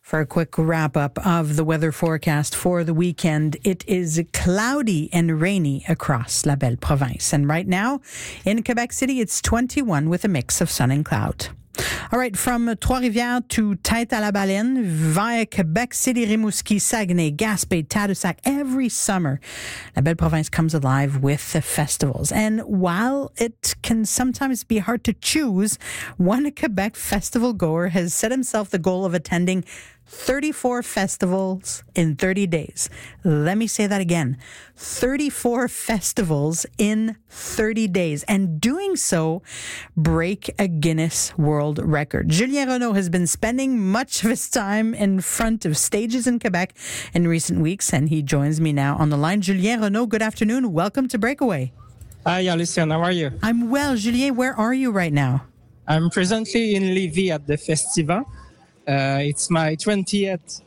For a quick wrap up of the weather forecast for the weekend, it is cloudy and rainy across La Belle Province. And right now in Quebec City, it's 21 with a mix of sun and cloud. All right, from Trois-Rivières to Tête-à-la-Baleine, via Quebec City, Rimouski, Saguenay, Gaspé, Tadoussac, every summer, La Belle Province comes alive with the festivals. And while it can sometimes be hard to choose, one Quebec festival goer has set himself the goal of attending 34 festivals in 30 days. Let me say that again. 34 festivals in 30 days. And doing so, break a Guinness World Record. Julien Renaud has been spending much of his time in front of stages in Quebec in recent weeks, and he joins me now on the line. Julien Renaud, good afternoon. Welcome to Breakaway. Hi, Alison. How are you? I'm well. Julien, where are you right now? I'm presently in Lévis at the Festival. It's my 20th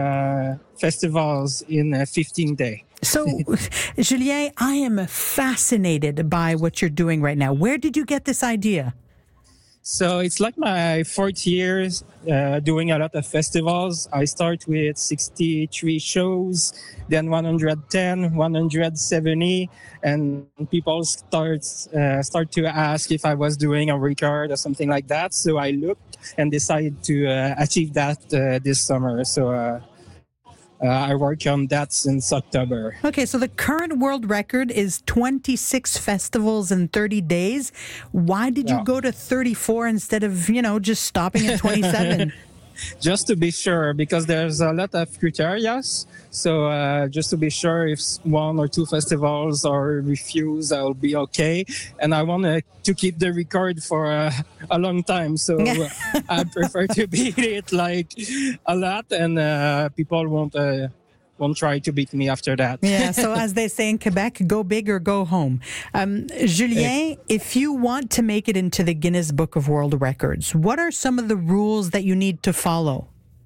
festivals in 15 days. So, Julien, I am fascinated by what you're doing right now. Where did you get this idea? So it's like my fourth year doing a lot of festivals. I start with 63 shows, then 110, 170, and people start to ask if I was doing a record or something like that. So I looked and decided to achieve that this summer. So I work on that since October. Okay, so the current world record is 26 festivals in 30 days. Why did you go to 34 instead of, just stopping at 27? Just to be sure, because there's a lot of criteria. So just to be sure if one or two festivals are refused, I'll be okay. And I want to keep the record for a long time. So I prefer to beat it like a lot, and people won't try to beat me after that. Yeah, so as they say in Quebec, go big or go home. Julien, if you want to make it into the Guinness Book of World Records, what are some of the rules that you need to follow?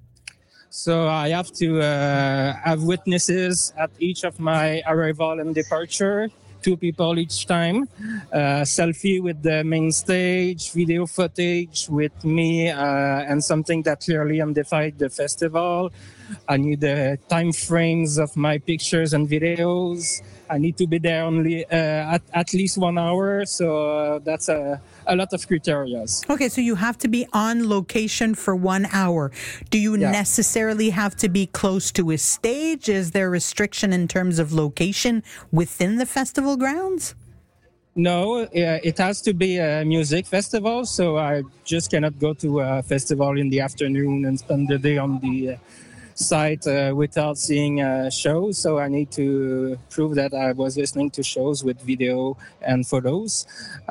So I have to have witnesses at each of my arrival and departure, 2 people each time, selfie with the main stage, video footage with me, and something that clearly identified the festival. I need the time frames of my pictures and videos. I need to be there only at least 1 hour. So that's a lot of criteria. Okay, so you have to be on location for 1 hour. Do you necessarily have to be close to a stage? Is there restriction in terms of location within the festival grounds? No, it has to be a music festival. So I just cannot go to a festival in the afternoon and spend the day on the site without seeing a show. So I need to prove that I was listening to shows with video and photos.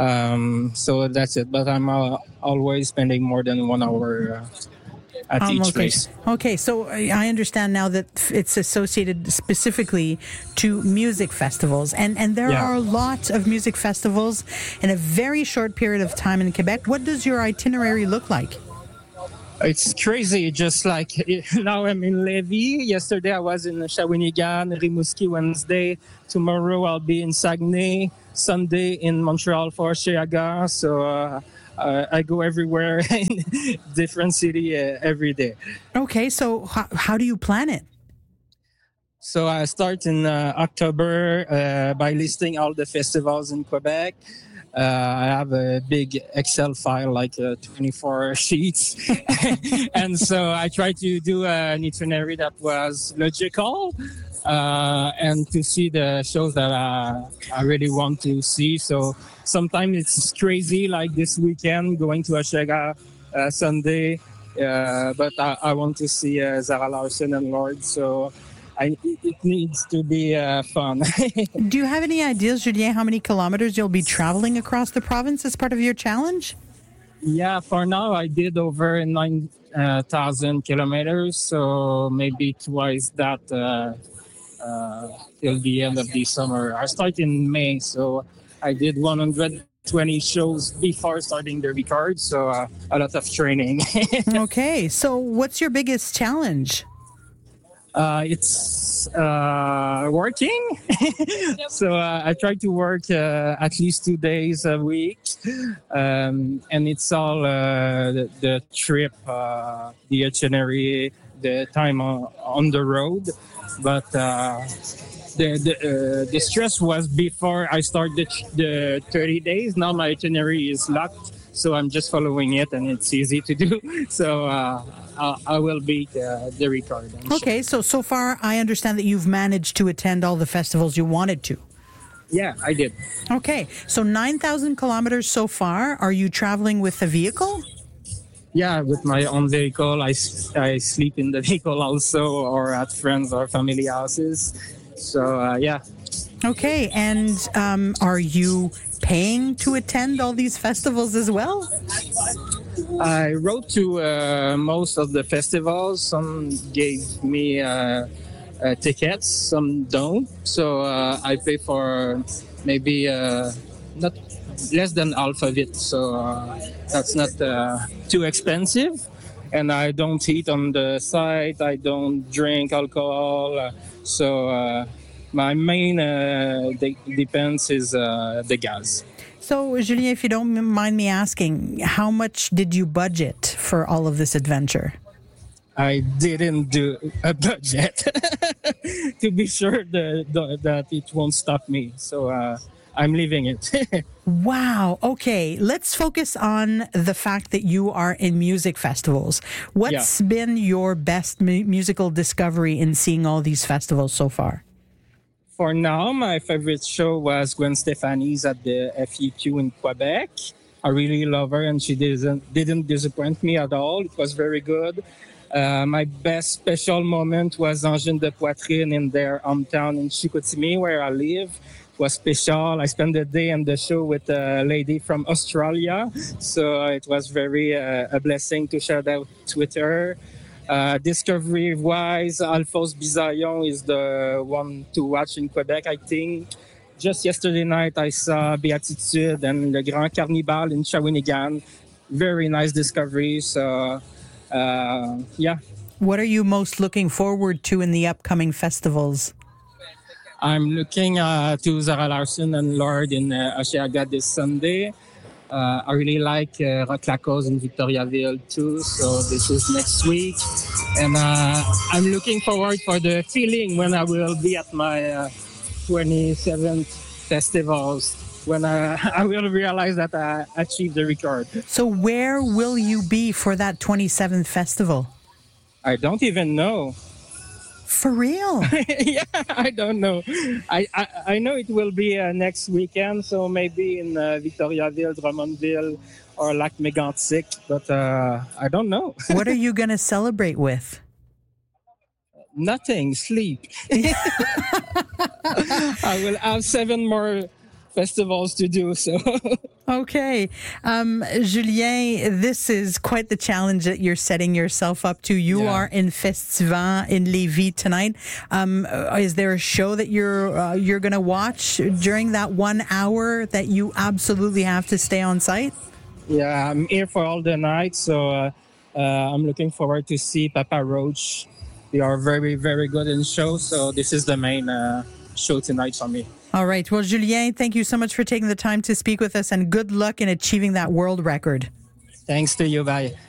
So that's it. But I'm always spending more than 1 hour at each place. Okay, so I understand now that it's associated specifically to music festivals. And there are lots of music festivals in a very short period of time in Quebec. What does your itinerary look like? It's crazy. Just like now I'm in Lévis. Yesterday I was in Shawinigan, Rimouski Wednesday. Tomorrow I'll be in Saguenay. Sunday in Montreal for Cheaga. So I go everywhere in different city every day. Okay, so how do you plan it? So I start in October by listing all the festivals in Quebec. I have a big Excel file, like 24 sheets. And so I try to do an itinerary that was logical and to see the shows that I really want to see. So sometimes it's crazy, like this weekend, going to Ashega Sunday. But I want to see Zara Larsson and Lorde. So it needs to be fun. Do you have any ideas, Julien, how many kilometers you'll be traveling across the province as part of your challenge? Yeah, for now I did over 9,000 kilometers, so maybe twice that till the end of the summer. I start in May, so I did 120 shows before starting the record, so a lot of training. Okay, so what's your biggest challenge? It's working. So I try to work at least 2 days a week. And it's all the trip, the itinerary, the time on the road. But the stress was before I started the 30 days. Now my itinerary is locked, so I'm just following it, and it's easy to do. So I will beat the record. Okay, so far I understand that you've managed to attend all the festivals you wanted to. Yeah, I did. Okay, so 9,000 kilometers so far. Are you traveling with a vehicle? Yeah, with my own vehicle. I sleep in the vehicle also, or at friends or family houses. So, yeah. Okay, and are you paying to attend all these festivals as well? I wrote to most of the festivals. Some gave me tickets, some don't. So I pay for maybe not less than half of it. So that's not too expensive. And I don't eat on the site. I don't drink alcohol. So my main depends is the gas. So, Julien, if you don't mind me asking, how much did you budget for all of this adventure? I didn't do a budget to be sure that it won't stop me. So I'm leaving it. Wow. Okay. Let's focus on the fact that you are in music festivals. What's been your best musical discovery in seeing all these festivals so far? For now, my favorite show was Gwen Stefani's at the FEQ in Quebec. I really love her, and she didn't disappoint me at all. It was very good. My best special moment was Engine de Poitrine in their hometown in Chicoutimi, where I live. It was special. I spent the day and the show with a lady from Australia, so it was very a blessing to share that with her. Discovery-wise, Alphonse Bisaillon is the one to watch in Quebec, I think. Just yesterday night, I saw Béatitude and Le Grand Carnival in Shawinigan. Very nice discovery. So, yeah. What are you most looking forward to in the upcoming festivals? I'm looking to Zara Larsson and Lord in Osheaga this Sunday. I really like Rock La Cause in Victoriaville too, so this is next week. And I'm looking forward for the feeling when I will be at my 27th festivals, when I will realize that I achieved the record. So where will you be for that 27th festival? I don't even know. For real? Yeah, I don't know. I know it will be next weekend, so maybe in Victoriaville, Drummondville, or Lac Mégantic, but I don't know. What are you going to celebrate with? Nothing, sleep. I will have 7 more festivals to do, so. Okay. Julien, this is quite the challenge that you're setting yourself up to. You are in Festivant in Lévis tonight. Is there a show that you're going to watch during that 1 hour that you absolutely have to stay on site? Yeah, I'm here for all the night, so I'm looking forward to see Papa Roach. They are very, very good in show, so this is the main show tonight for me. All right. Well, Julien, thank you so much for taking the time to speak with us, and good luck in achieving that world record. Thanks to you. Bye.